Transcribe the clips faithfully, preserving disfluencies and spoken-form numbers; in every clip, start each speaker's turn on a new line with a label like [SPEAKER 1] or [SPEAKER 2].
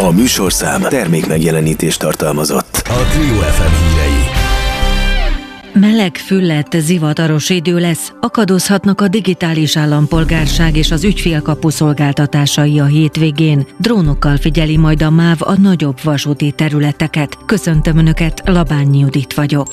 [SPEAKER 1] A műsorszám termék megjelenítést tartalmazott.
[SPEAKER 2] A Trio ef em hírei.
[SPEAKER 3] Meleg, füllett, zivataros idő lesz, akadozhatnak a digitális állampolgárság és az ügyfélkapu szolgáltatásai a hétvégén. Drónokkal figyeli majd a MÁV a nagyobb vasúti területeket. Köszöntöm Önöket, Labányi Judit vagyok.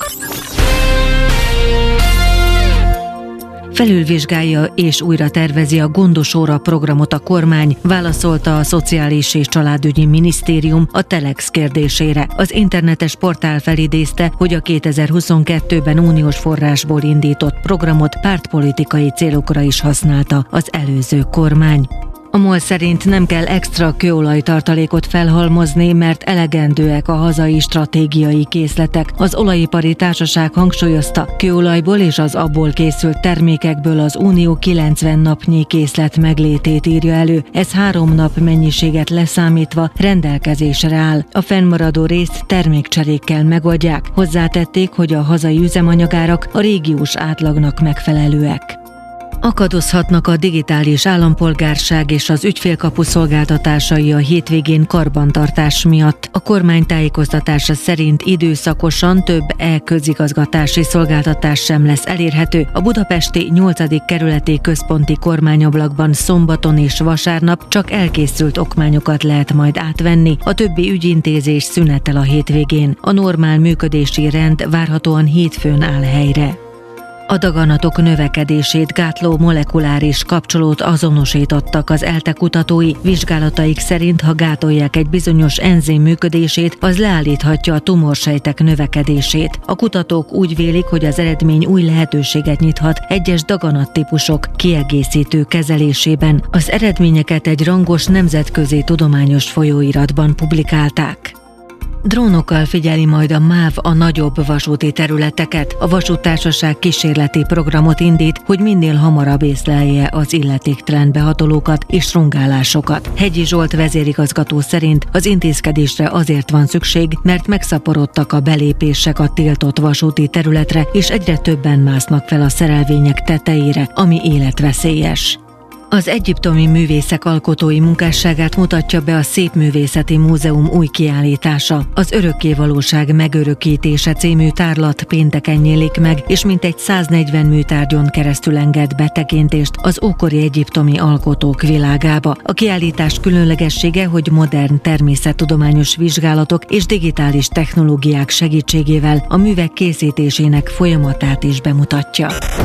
[SPEAKER 3] Felülvizsgálja és újra tervezi a Gondos óra programot a kormány, válaszolta a Szociális és Családügyi Minisztérium a Telex kérdésére. Az internetes portál felidézte, hogy a kétezer-huszonkettőben uniós forrásból indított programot pártpolitikai célokra is használta az előző kormány. A MOL szerint nem kell extra kőolajtartalékot felhalmozni, mert elegendőek a hazai stratégiai készletek. Az olajipari társaság hangsúlyozta, kőolajból és az abból készült termékekből az Unió kilencven napnyi készlet meglétét írja elő. Ez három nap mennyiséget leszámítva rendelkezésre áll. A fennmaradó részt termékcserékkel megoldják. Hozzátették, hogy a hazai üzemanyagárak a régiós átlagnak megfelelőek. Akadozhatnak a digitális állampolgárság és az ügyfélkapu szolgáltatásai a hétvégén karbantartás miatt. A kormány tájékoztatása szerint időszakosan több e-közigazgatási szolgáltatás sem lesz elérhető. A budapesti nyolcadik kerületi központi kormányablakban szombaton és vasárnap csak elkészült okmányokat lehet majd átvenni. A többi ügyintézés szünetel a hétvégén. A normál működési rend várhatóan hétfőn áll helyre. A daganatok növekedését gátló molekuláris kapcsolót azonosítottak az ELTE kutatói. Vizsgálataik szerint, ha gátolják egy bizonyos enzim működését, az leállíthatja a tumorsejtek növekedését. A kutatók úgy vélik, hogy az eredmény új lehetőséget nyithat egyes daganattípusok kiegészítő kezelésében. Az eredményeket egy rangos nemzetközi tudományos folyóiratban publikálták. Drónokkal figyeli majd a MÁV a nagyobb vasúti területeket. A vasúttársaság kísérleti programot indít, hogy minél hamarabb észlelje az illetéktelen behatolókat és rungálásokat. Hegyi Zsolt vezérigazgató szerint az intézkedésre azért van szükség, mert megszaporodtak a belépések a tiltott vasúti területre, és egyre többen másznak fel a szerelvények tetejére, ami életveszélyes. Az egyiptomi művészek alkotói munkásságát mutatja be a Szépművészeti Múzeum új kiállítása. Az Örökkévalóság megörökítése című tárlat pénteken nyílik meg, és mintegy száznegyven műtárgyon keresztül enged betekintést az ókori egyiptomi alkotók világába. A kiállítás különlegessége, hogy modern természettudományos vizsgálatok és digitális technológiák segítségével a művek készítésének folyamatát is bemutatja.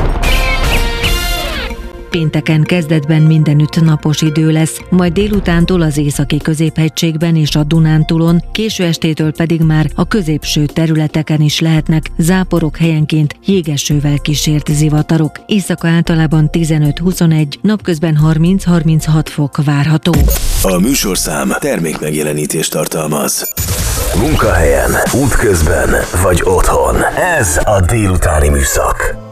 [SPEAKER 3] Pénteken kezdetben mindenütt napos idő lesz, majd délutántól az északi középhegységben és a Dunántúlon, késő estétől pedig már a középső területeken is lehetnek záporok, helyenként jégesővel kísért zivatarok. Éjszaka általában tizenöt-huszonegy, napközben harminc-harminchat fok várható.
[SPEAKER 1] A műsorszám termék megjelenítést tartalmaz.
[SPEAKER 2] Munkahelyen, útközben vagy otthon. Ez a délutáni műszak.